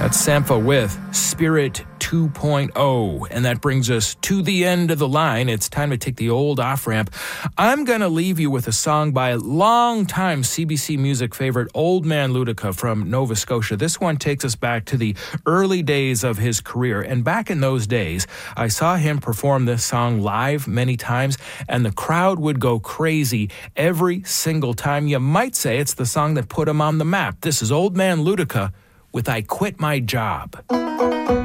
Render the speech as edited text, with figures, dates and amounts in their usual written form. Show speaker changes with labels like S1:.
S1: That's Sampha with Spirit 2.0. And that brings us to the end of the line. It's time to take the old off-ramp. I'm going to leave you with a song by longtime CBC music favorite Old Man Ludica from Nova Scotia. This one takes us back to the early days of his career. And back in those days, I saw him perform this song live many times, and the crowd would go crazy every single time. You might say it's the song that put him on the map. This is Old Man Ludica with I Quit My Job.